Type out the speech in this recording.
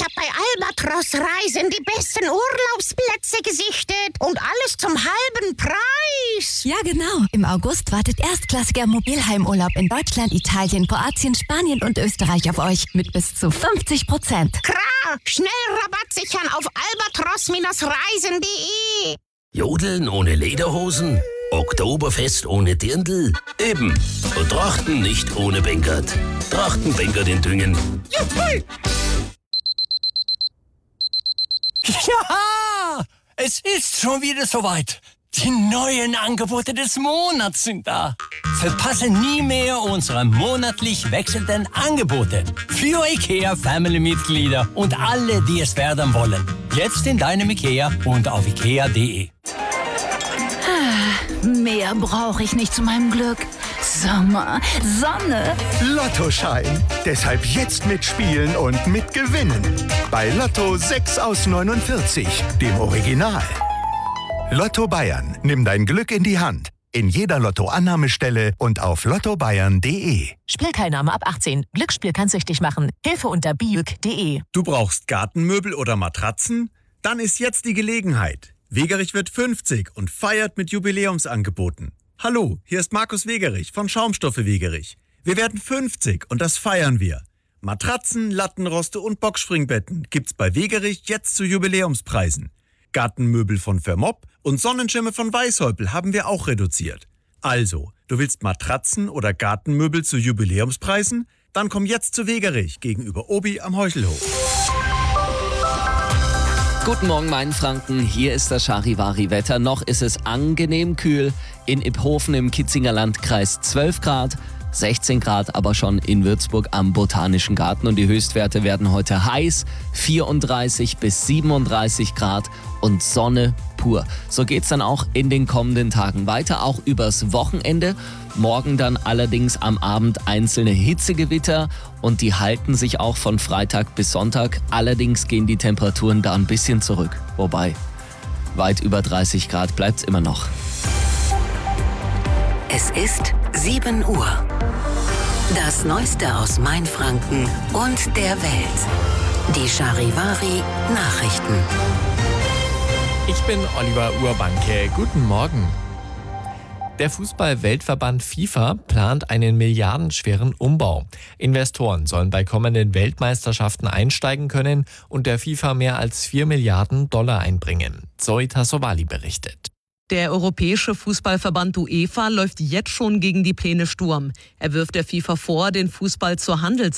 habe bei Albatros Reisen die besten Urlaubsplätze gesichtet und alles zum halben Preis. Ja, genau. Im August wartet erstklassiger Mobilheimurlaub in Deutschland, Italien, Kroatien, Spanien und Österreich auf euch mit bis zu 50%. Klar, schnell Rabatt sichern auf albatros-reisen.de. Jodeln ohne Lederhosen? Oktoberfest ohne Dirndl? Eben. Und Trachten nicht ohne Bengert. Trachtenbengert in Düngen. Juhu! Ja, es ist schon wieder soweit. Die neuen Angebote des Monats sind da. Verpasse nie mehr unsere monatlich wechselnden Angebote. Für IKEA-Family-Mitglieder und alle, die es werden wollen. Jetzt in deinem IKEA und auf IKEA.de. Mehr brauche ich nicht zu meinem Glück. Sommer, Sonne. Lottoschein. Deshalb jetzt mitspielen und mitgewinnen. Bei Lotto 6 aus 49, dem Original. Lotto Bayern. Nimm dein Glück in die Hand. In jeder Lotto-Annahmestelle und auf lottobayern.de. Spielteilnahme ab 18. Glücksspiel kann süchtig machen. Hilfe unter biuk.de. Du brauchst Gartenmöbel oder Matratzen? Dann ist jetzt die Gelegenheit. Wegerich wird 50 und feiert mit Jubiläumsangeboten. Hallo, hier ist Markus Wegerich von Schaumstoffe Wegerich. Wir werden 50 und das feiern wir. Matratzen, Lattenroste und Boxspringbetten gibt's bei Wegerich jetzt zu Jubiläumspreisen. Gartenmöbel von Vermopp und Sonnenschirme von Weißhäupl haben wir auch reduziert. Also, du willst Matratzen oder Gartenmöbel zu Jubiläumspreisen? Dann komm jetzt zu Wegerich gegenüber Obi am Heuchelhof. Guten Morgen, Mainfranken. Hier ist das Charivari-Wetter. Noch ist es angenehm kühl. In Iphofen im Kitzinger Landkreis 12 Grad, 16 Grad aber schon in Würzburg am Botanischen Garten. Und die Höchstwerte werden heute heiß, 34 bis 37 Grad und Sonne pur. So geht's dann auch in den kommenden Tagen weiter, auch übers Wochenende. Morgen dann allerdings am Abend einzelne Hitzegewitter und die halten sich auch von Freitag bis Sonntag. Allerdings gehen die Temperaturen da ein bisschen zurück. Wobei, weit über 30 Grad bleibt's immer noch. Es ist 7 Uhr. Das Neueste aus Mainfranken und der Welt. Die Charivari Nachrichten. Ich bin Oliver Urbanke. Guten Morgen. Der Fußball-Weltverband FIFA plant einen milliardenschweren Umbau. Investoren sollen bei kommenden Weltmeisterschaften einsteigen können und der FIFA mehr als 4 Milliarden Dollar einbringen. Zoe Tassovali berichtet. Der Europäische Fußballverband UEFA läuft jetzt schon gegen die Pläne Sturm. Er wirft der FIFA vor, den Fußball zur